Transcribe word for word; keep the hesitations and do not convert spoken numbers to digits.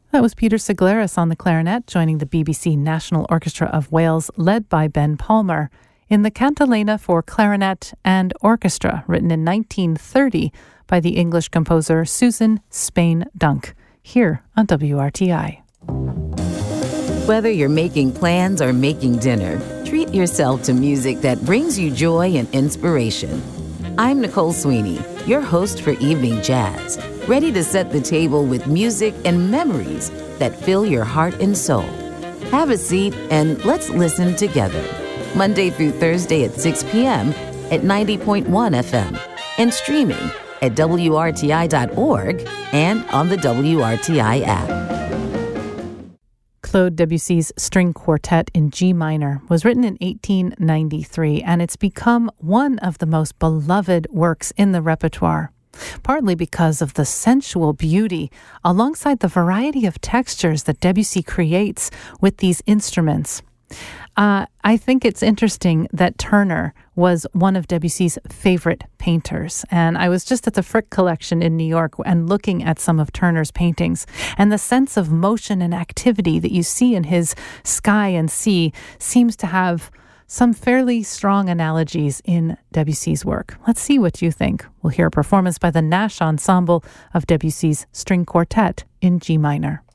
That was Peter Siglaris on the clarinet, joining the B B C National Orchestra of Wales, led by Ben Palmer, in the Cantilena for Clarinet and Orchestra, written in nineteen thirty by the English composer Susan Spain Dunk, here on W R T I. Whether you're making plans or making dinner, treat yourself to music that brings you joy and inspiration. I'm Nicole Sweeney, your host for Evening Jazz, ready to set the table with music and memories that fill your heart and soul. Have a seat and let's listen together. Monday through Thursday at six p.m. at ninety point one F M and streaming at W R T I dot org and on the W R T I app. Claude Debussy's String Quartet in G minor was written in eighteen ninety-three, and it's become one of the most beloved works in the repertoire, partly because of the sensual beauty alongside the variety of textures that Debussy creates with these instruments. Uh, I think it's interesting that Turner was one of Debussy's favorite painters. And I was just at the Frick Collection in New York and looking at some of Turner's paintings. And the sense of motion and activity that you see in his Sky and Sea seems to have some fairly strong analogies in Debussy's work. Let's see what you think. We'll hear a performance by the Nash Ensemble of Debussy's String Quartet in G minor.